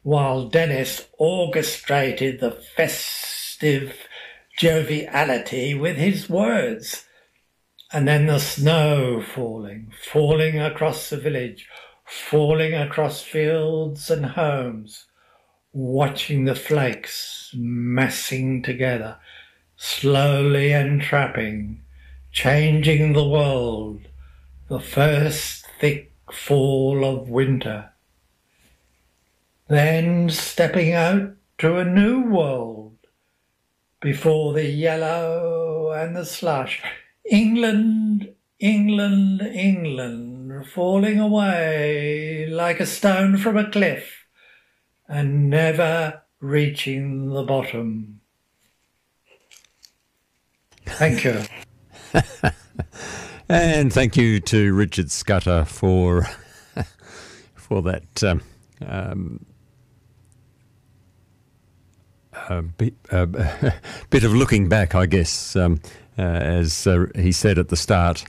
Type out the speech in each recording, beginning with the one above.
while Dennis orchestrated the festive joviality with his words. And then the snow falling across the village, falling across fields and homes, watching the flakes massing together, slowly entrapping, changing the world, the first thick fall of winter. Then stepping out to a new world, before the yellow and the slush, England, England, England, falling away like a stone from a cliff and never reaching the bottom. Thank you. And thank you to Richard Scudder for that bit of looking back, I guess. As he said at the start,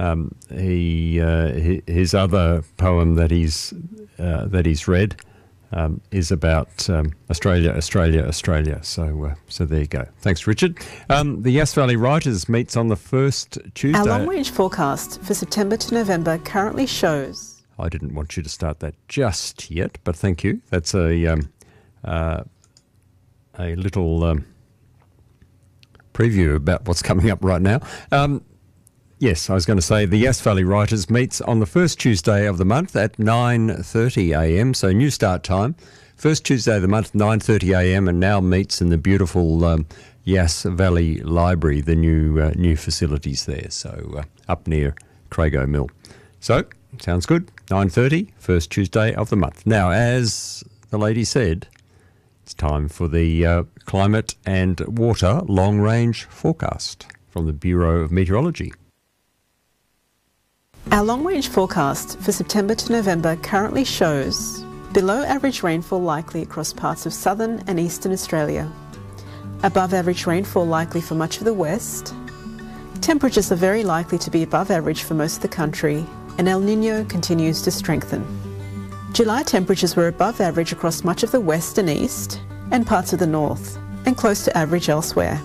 his other poem that he's read is about Australia. So there you go. Thanks, Richard. The Yass Valley Writers meets on the first Tuesday. Our long-range forecast for September to November currently shows. I didn't want you to start that just yet, but thank you. That's a little preview about what's coming up right now. Yes, I was going to say the Yass Valley Writers meets on the first Tuesday of the month at 9:30 a.m, so new start time. First Tuesday of the month, 9:30 a.m, and now meets in the beautiful Yass Valley Library, the new facilities there, so up near Crago Mill. So, sounds good, 9:30, first Tuesday of the month. Now, as the lady said, it's time for the Climate and Water Long-Range Forecast from the Bureau of Meteorology. Our long-range forecast for September to November currently shows below average rainfall likely across parts of southern and eastern Australia, above average rainfall likely for much of the west, temperatures are very likely to be above average for most of the country, and El Niño continues to strengthen. July temperatures were above average across much of the west and east and parts of the north, and close to average elsewhere.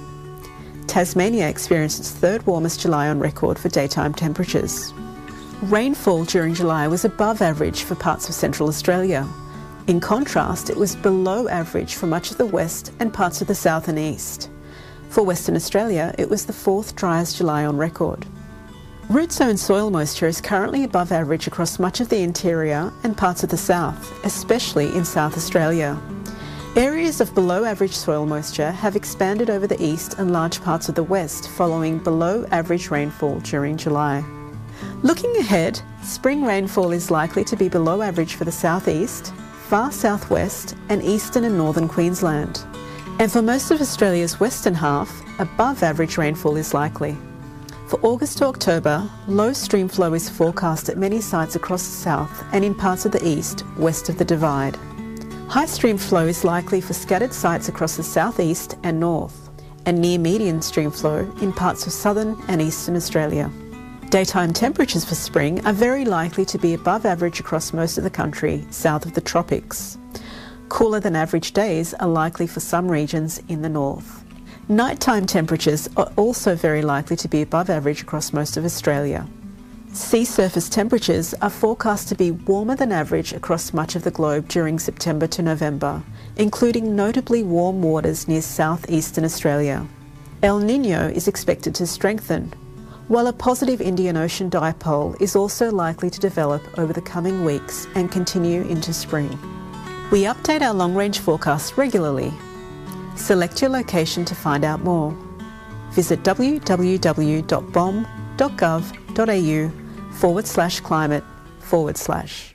Tasmania experienced its third warmest July on record for daytime temperatures. Rainfall during July was above average for parts of Central Australia. In contrast, it was below average for much of the west and parts of the south and east. For Western Australia, it was the fourth driest July on record. Root zone soil moisture is currently above average across much of the interior and parts of the south, especially in South Australia. Areas of below average soil moisture have expanded over the east and large parts of the west following below average rainfall during July. Looking ahead, spring rainfall is likely to be below average for the southeast, far southwest and eastern and northern Queensland. And for most of Australia's western half, above average rainfall is likely. For August to October, low stream flow is forecast at many sites across the south and in parts of the east, west of the Divide. High stream flow is likely for scattered sites across the southeast and north, and near median stream flow in parts of southern and eastern Australia. Daytime temperatures for spring are very likely to be above average across most of the country south of the tropics. Cooler than average days are likely for some regions in the north. Nighttime temperatures are also very likely to be above average across most of Australia. Sea surface temperatures are forecast to be warmer than average across much of the globe during September to November, including notably warm waters near southeastern Australia. El Niño is expected to strengthen, while a positive Indian Ocean dipole is also likely to develop over the coming weeks and continue into spring. We update our long-range forecasts regularly. Select your location to find out more. Visit www.bom.gov.au/climate/.